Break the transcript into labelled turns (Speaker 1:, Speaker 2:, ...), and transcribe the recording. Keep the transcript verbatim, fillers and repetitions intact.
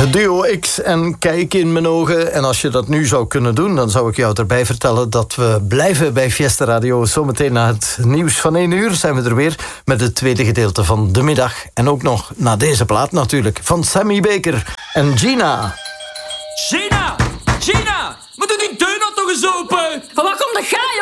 Speaker 1: Het duo X en Kijk in mijn ogen. En als je dat nu zou kunnen doen, dan zou ik jou erbij vertellen dat we blijven bij Fiesta Radio. Zometeen na het nieuws van één uur zijn we er weer met het tweede gedeelte van de middag. En ook nog na deze plaat natuurlijk, van Sammy Baker en Gina.
Speaker 2: Gina! Gina! Wat doet die deur nou toch eens open?
Speaker 3: Van waar komt dat gij?